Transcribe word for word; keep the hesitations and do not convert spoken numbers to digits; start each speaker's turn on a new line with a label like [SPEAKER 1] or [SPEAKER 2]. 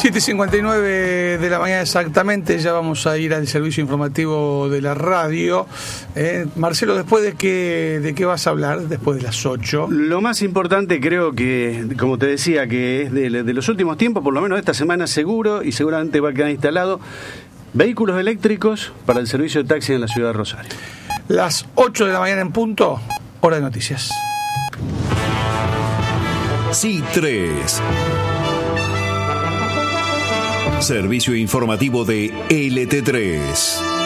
[SPEAKER 1] siete y cincuenta y nueve de la mañana exactamente, ya vamos a ir al servicio informativo de la radio. Eh, Marcelo, ¿después de qué, de qué vas a hablar? Después de las ocho.
[SPEAKER 2] Lo más importante creo que, como te decía, que es de, de los últimos tiempos, por lo menos esta semana seguro, y seguramente va a quedar instalado, vehículos eléctricos para el servicio de taxi en la ciudad de Rosario.
[SPEAKER 1] Las ocho de la mañana en punto, hora de noticias.
[SPEAKER 3] C tres. Servicio informativo de L T tres.